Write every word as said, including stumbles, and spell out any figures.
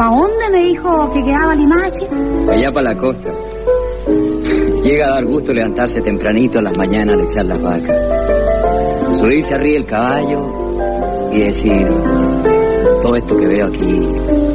¿Pa' dónde me dijo que quedaba Limache? Allá para la costa. Llega a dar gusto levantarse tempranito a las mañanas al echar las vacas. Subirse arriba el caballo y decir, todo esto que veo aquí